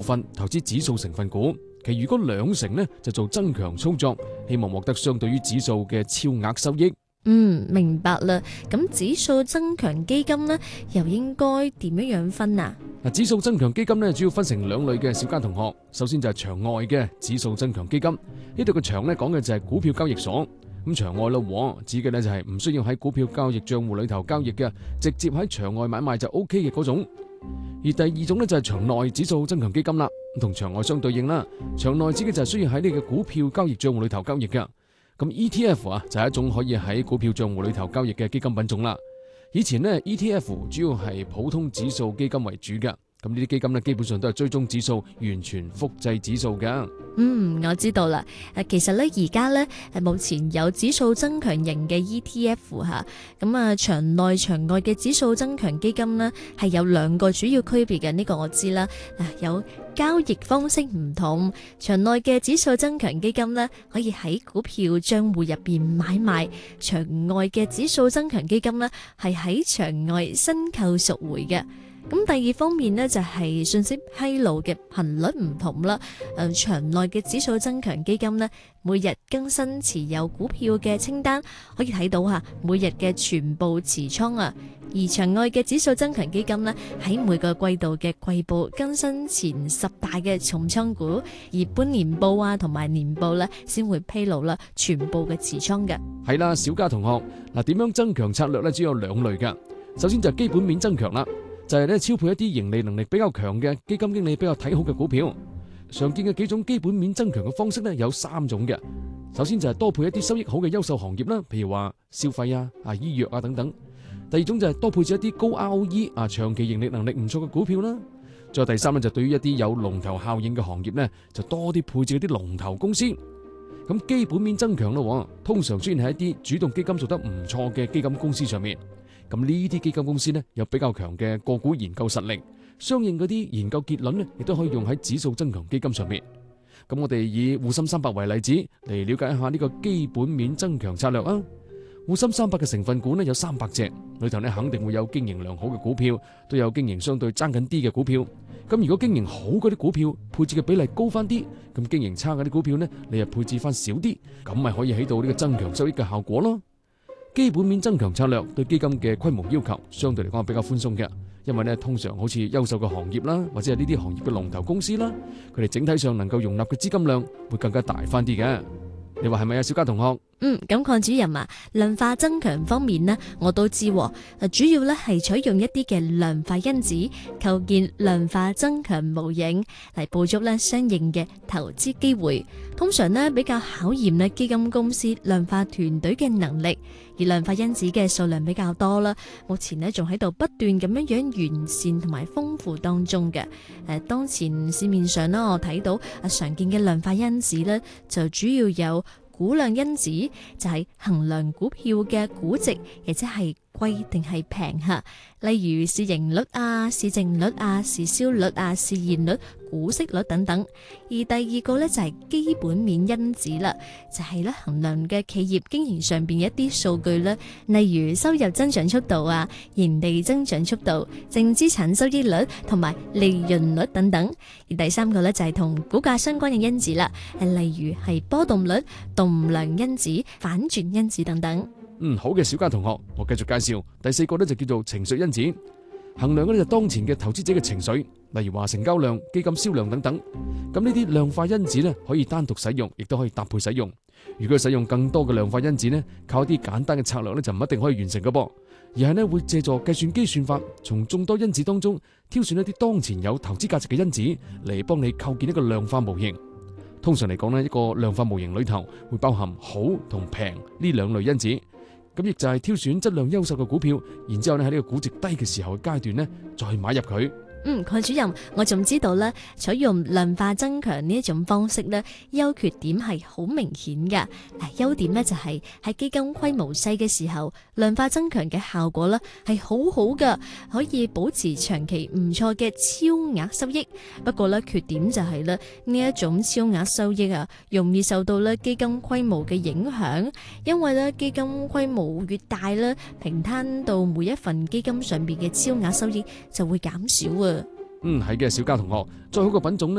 分投資指數成分股，其餘嗰2成呢就做增強操作，希望獲得相對於指數嘅超額收益。 明白啦。咁指數增強基金呢，又應該點樣分啊？ 指數增強基金呢，主要分成2類嘅，小嘉同學。首先就係場外嘅指數增強基金，呢度嘅場呢講嘅就係股票交易所。咁場外咯，指嘅呢就係唔需要喺股票交易賬戶裏頭交易嘅，直接喺場外買賣就 OK 嘅嗰種。而第2種呢，就係場內指數增強基金啦，同場外相對應啦。場內指嘅就係需要喺你嘅股票交易賬戶裏頭交易嘅。咁 ETF 啊，就係一種可以喺股票賬戶裏頭交易嘅基金品種啦。以前呢 ETF 主要係普通指數基金為主嘅，咁呢啲基金呢基本上都係追蹤指數，完全複製指數嘅。 我知道啦。其實呢而家呢目前有指數增強型嘅 ETF 吓，咁場內場外嘅指數增強基金呢係有2個主要區別嘅，呢個我知啦。有交易方式唔同，場內嘅指數增強基金呢可以喺股票賬戶入邊買賣，場外嘅指數增強基金呢係喺場外申購贖回嘅。咁第2方面呢，就係信息披露嘅頻率唔同啦。場內嘅指數增強基金呢，每日更新持有股票嘅清單，可以睇到每日嘅全部持倉啊。而場外嘅指數增強基金呢，喺每個季度嘅季報更新前10大嘅重倉股，而半年報同埋年報呢，先會披露啦全部嘅持倉嘅。 係啦，小嘉同學，點樣增強策略呢？主要有2類嘅。首先就係基本面增強啦。就係超配一啲盈利能力比較強嘅基金經理比較睇好嘅股票。常見嘅幾種基本面增強嘅方式呢，有3種嘅。首先就係多配一啲收益好嘅優秀行業啦，譬如話消費醫藥等等。第2種就係多配置一啲高 ROE 長期盈利能力唔錯嘅股票啦。再第3呢，就對於一啲有龍頭效應嘅行業呢，就多啲配置一啲龍頭公司。咁基本面增強咯，通常出現喺一啲主動基金做得唔錯嘅基金公司上面。咁呢啲基金公司呢，有比較強嘅個股研究實力，相應嗰啲研究結論呢，亦都可以用喺指數增強基金上面。咁我哋以滬深300為例子嚟了解一下呢個基本面增強策略啊。滬深300嘅成分股呢，有300隻，裏頭呢肯定會有經營良好嘅股票，都有經營相對爭緊啲嘅股票。咁如果經營好嗰啲股票配置嘅比例高翻啲，咁經營差嗰啲股票呢，你又配置翻少啲，咁咪可以起到呢個增強收益嘅效果咯。基本面增強策略對基金嘅規模要求相對嚟講係比較寬鬆嘅，因為呢通常好似優秀嘅行業啦，或者係呢啲行業嘅龍頭公司啦，佢哋整體上能夠容納嘅資金量會更加大翻啲嘅。你話係咪啊，小嘉同學？ 咁鄺主任量化增強方面呢，我都知，主要呢係採用一啲嘅量化因子，構建量化增強模型嚟捕捉呢相應嘅投資機會。通常呢比較考驗呢基金公司量化團隊嘅能力，而量化因子嘅數量比較多啦。目前呢仲喺度不斷咁樣完善同埋豐富當中嘅。當前市面上呢，我睇到常見嘅量化因子呢，就主要有估量因子，就係衡量股票嘅估值，亦即係貴定係平吓。例如市盈率市淨率市銷率市現率、股息率等等。而第2個呢，就係基本面因子啦，就係咧衡量嘅企業經營上邊一啲數據啦，例如收入增長速度盈利增長速度、淨資產收益率同埋利潤率等等。而第3個呢，就係同股價相關嘅因子啦，例如係波動率、動量因子、反轉因子等等。 好嘅，小嘉同學，我繼續介紹第4個呢，就叫做情緒因子，衡量嘅就當前嘅投資者嘅情緒，例如話成交量、基金銷量等等。咁呢啲量化因子呢，可以單獨使用，亦都可以搭配使用。如果使用更多嘅量化因子呢，靠一啲簡單嘅策略呢，就唔一定可以完成嘅噃，而係呢會借助計算機算法，從眾多因子當中挑選一啲當前有投資價值嘅因子嚟幫你構建一個量化模型。通常嚟講呢，一個量化模型裏頭會包含好同平呢2類因子。咁亦就係挑選質量優秀嘅股票，然之後喺呢個估值低嘅時候嘅階段呢，再買入佢。 鄺主任，我仲知道咧，採用量化增強呢一種方式咧，優缺點係好明顯嘅。優點咧就係喺基金規模細嘅時候，量化增強嘅效果咧係好好嘅，可以保持長期唔錯嘅超額收益。不過咧，缺點就係咧呢一種超額收益容易受到咧基金規模嘅影響，因為咧基金規模越大咧，平攤到每一份基金上邊嘅超額收益就會減少啊。 係嘅，小嘉同學，再好嘅品種